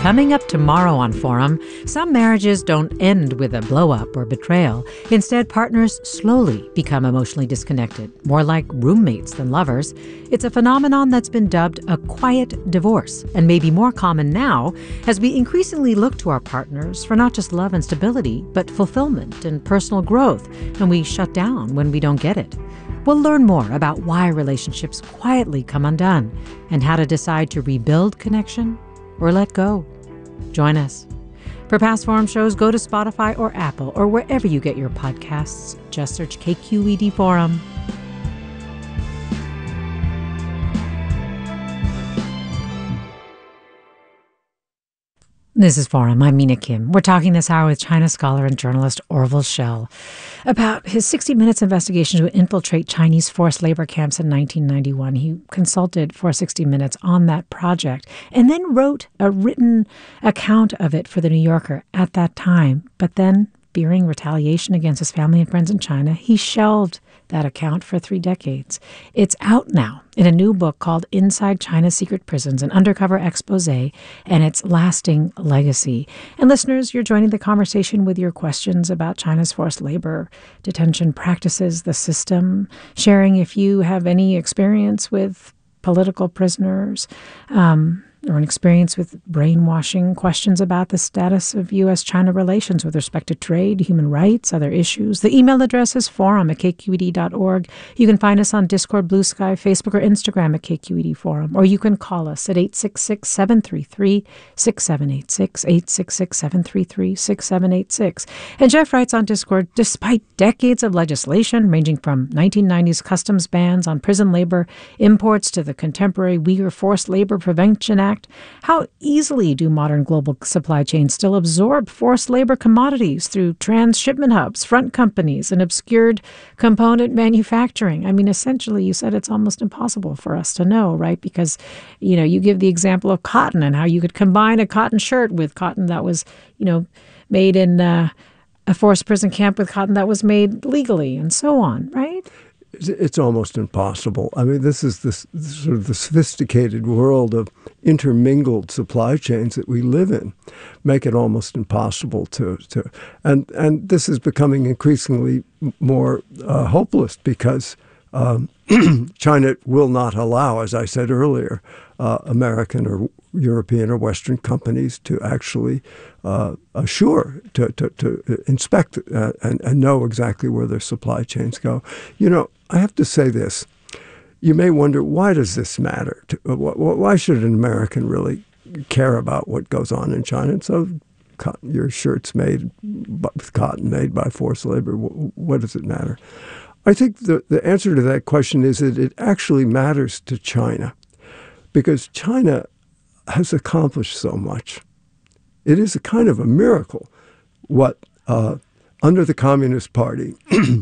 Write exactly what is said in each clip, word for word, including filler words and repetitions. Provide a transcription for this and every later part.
Coming up tomorrow on Forum, some marriages don't end with a blow-up or betrayal. Instead, partners slowly become emotionally disconnected, more like roommates than lovers. It's a phenomenon that's been dubbed a quiet divorce, and may be more common now as we increasingly look to our partners for not just love and stability, but fulfillment and personal growth, and we shut down when we don't get it. We'll learn more about why relationships quietly come undone and how to decide to rebuild connection or let go. Join us. For past Forum shows, go to Spotify or Apple or wherever you get your podcasts. Just search K Q E D Forum. This is Forum. I'm Mina Kim. We're talking this hour with China scholar and journalist Orville Schell about his sixty minutes investigation to infiltrate Chinese forced labor camps in nineteen ninety-one. He consulted for sixty minutes on that project and then wrote a written account of it for The New Yorker at that time. But then, fearing retaliation against his family and friends in China, he shelved that account for three decades. It's out now in a new book called Inside China's Secret Prisons, an undercover expose and its lasting legacy. And listeners, you're joining the conversation with your questions about China's forced labor detention practices, the system, sharing if you have any experience with political prisoners, um, or an experience with brainwashing, questions about the status of U S China relations with respect to trade, human rights, other issues. The email address is forum at k q e d dot org. You can find us on Discord, Blue Sky, Facebook, or Instagram at K Q E D Forum. Or you can call us at eight six six, seven three three, six seven eight six, eight six six, seven three three, six seven eight six. And Jeff writes on Discord, despite decades of legislation ranging from nineteen nineties customs bans on prison labor imports to the contemporary Uyghur Forced Labor Prevention Act, how easily do modern global supply chains still absorb forced labor commodities through transshipment hubs, front companies, and obscured component manufacturing? I mean, essentially, you said it's almost impossible for us to know, right? Because, you know, you give the example of cotton and how you could combine a cotton shirt with cotton that was, you know, made in uh, a forced prison camp with cotton that was made legally and so on, right? It's almost impossible. I mean, this is this, this sort of the sophisticated world of intermingled supply chains that we live in, make it almost impossible to to. And and this is becoming increasingly more uh, hopeless because um, China will not allow, as I said earlier, uh, American or European or Western companies to actually uh, assure, to, to, to inspect uh, and, and know exactly where their supply chains go. You know, I have to say this. You may wonder, why does this matter? To, why should an American really care about what goes on in China? And so cotton, your shirt's made with cotton made by forced labor. What does it matter? I think the, the answer to that question is that it actually matters to China because China has accomplished so much. It is a kind of a miracle what, uh, under the Communist Party,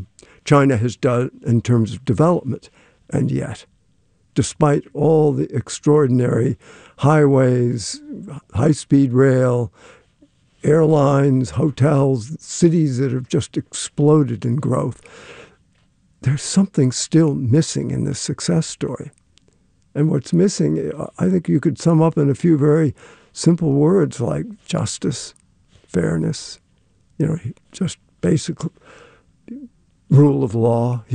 China has done in terms of development. And yet, despite all the extraordinary highways, high-speed rail, airlines, hotels, cities that have just exploded in growth, there's something still missing in this success story. And what's missing, I think you could sum up in a few very simple words like justice, fairness, you know, just basic rule of law,